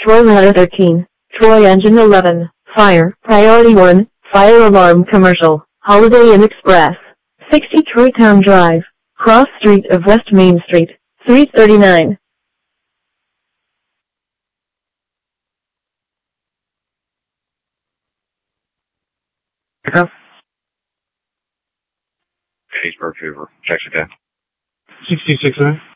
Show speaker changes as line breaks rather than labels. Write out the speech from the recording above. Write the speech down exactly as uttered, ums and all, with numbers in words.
Troy ladder thirteen, Troy engine eleven, fire, priority one, fire alarm commercial, Holiday Inn Express, sixty Troy Town Drive, cross street of West Main Street, three thirty-nine.
Pickup?
Gettysburg, Hoover. Check again.
sixty-six,